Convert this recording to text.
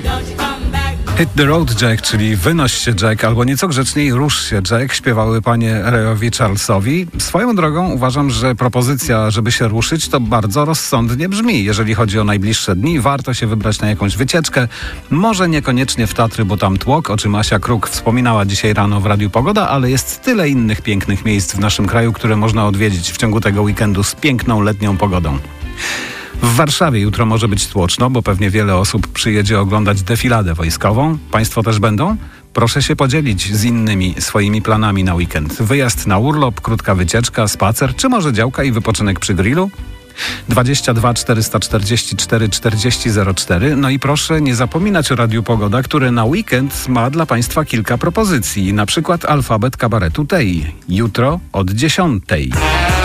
Hit the road, Jack, czyli wynoś się, Jack, albo nieco grzeczniej rusz się, Jack, śpiewały panie Rayowi Charlesowi. Swoją drogą uważam, że propozycja, żeby się ruszyć, to bardzo rozsądnie brzmi. Jeżeli chodzi o najbliższe dni, warto się wybrać na jakąś wycieczkę. Może niekoniecznie w Tatry, bo tam tłok, o czym Asia Kruk wspominała dzisiaj rano w Radiu Pogoda, ale jest tyle innych pięknych miejsc w naszym kraju, które można odwiedzić w ciągu tego weekendu z piękną letnią pogodą. W Warszawie jutro może być tłoczno, bo pewnie wiele osób przyjedzie oglądać defiladę wojskową. Państwo też będą? Proszę się podzielić z innymi swoimi planami na weekend. Wyjazd na urlop, krótka wycieczka, spacer, czy może działka i wypoczynek przy grillu? 22 444 40 04. No i proszę nie zapominać o Radiu Pogoda, które na weekend ma dla Państwa kilka propozycji. Na przykład alfabet kabaretu Tei. Jutro od 10:00.